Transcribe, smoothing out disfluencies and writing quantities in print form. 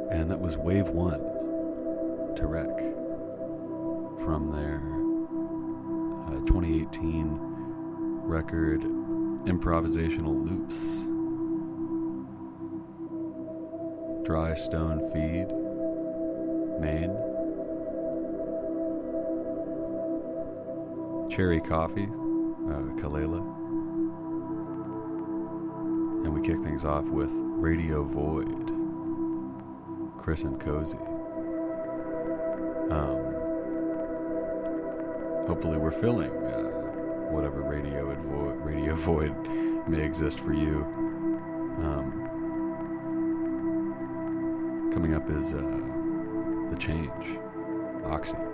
And that was Wave 1, Tarek, from their 2018 record, Improvisational Loops. Dry Stone Feed, Maine. Cherry Coffee, Kalela. And we kick things off with Radio Void, Chris and Cozy. Hopefully we're filling whatever Radio Void may exist for you. Coming up is The Change, Oxy.